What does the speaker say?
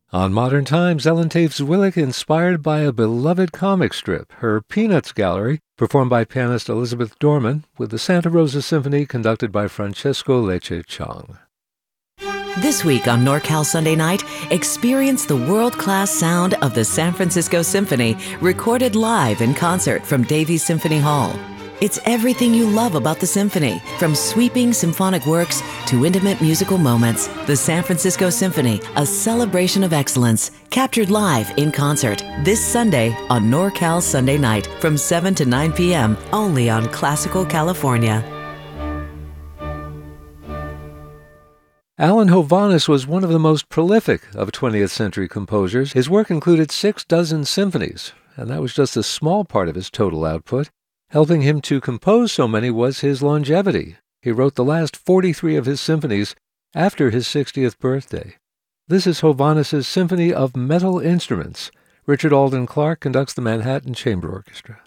On Modern Times, Ellen Tafe Zwillig inspired by a beloved comic strip, her Peanuts Gallery, performed by pianist Elizabeth Dorman, with the Santa Rosa Symphony conducted by Francesco Lecce Chung. This week on NorCal Sunday Night, experience the world-class sound of the San Francisco Symphony, recorded live in concert from Davies Symphony Hall. It's everything you love about the symphony, from sweeping symphonic works to intimate musical moments. The San Francisco Symphony, a celebration of excellence, captured live in concert this Sunday on NorCal Sunday Night from 7 to 9 p.m. only on Classical California. Alan Hovhaness was one of the most prolific of 20th century composers. His work included 6 symphonies, and that was just a small part of his total output. Helping him to compose so many was his longevity. He wrote the last 43 of his symphonies after his 60th birthday. This is Hovhaness's Symphony of Metal Instruments. Richard Alden Clark conducts the Manhattan Chamber Orchestra.